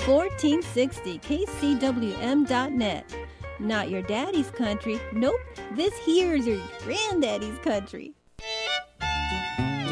1460 kcwm.net. Not your daddy's country. Nope, this here's your granddaddy's country.